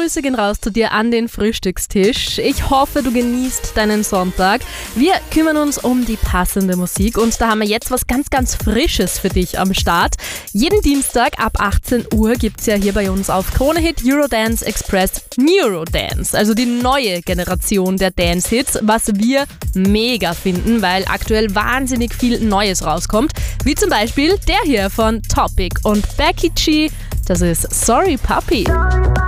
Grüße gehen raus zu dir an den Frühstückstisch. Ich hoffe, du genießt deinen Sonntag. Wir kümmern uns um die passende Musik und da haben wir jetzt was ganz, ganz Frisches für dich am Start. Jeden Dienstag ab 18 Uhr gibt es ja hier bei uns auf Krone Hit Eurodance Express Neurodance, also die neue Generation der Dance-Hits, was wir mega finden, weil aktuell wahnsinnig viel Neues rauskommt, wie zum Beispiel der hier von Topic und Becky G. Das ist Sorry Puppy.